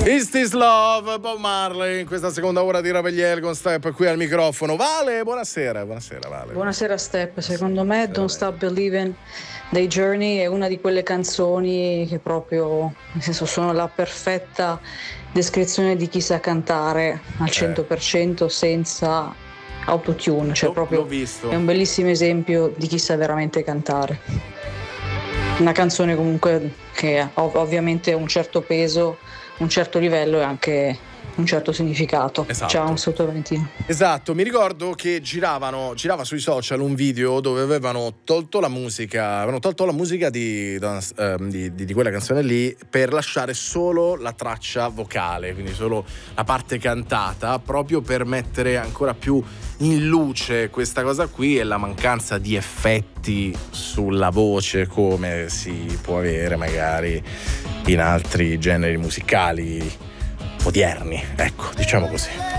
Is This Love, Bob Marley, in questa seconda ora di Ravelier con Step qui al microfono. Vale, buonasera Vale. Buonasera Step, secondo me Don't Stop Believing dei Journey è una di quelle canzoni che proprio, nel senso, sono la perfetta descrizione di chi sa cantare al 100% senza autotune, cioè proprio è un bellissimo esempio di chi sa veramente cantare. Una canzone comunque che ha ovviamente un certo peso, un certo livello e anche un certo significato. Esatto. Ciao, sotto Valentino. Esatto, mi ricordo che girava sui social un video dove avevano tolto la musica di quella canzone lì per lasciare solo la traccia vocale, quindi solo la parte cantata, proprio per mettere ancora più in luce questa cosa qui e la mancanza di effetti sulla voce come si può avere magari in altri generi musicali odierni, ecco, diciamo così.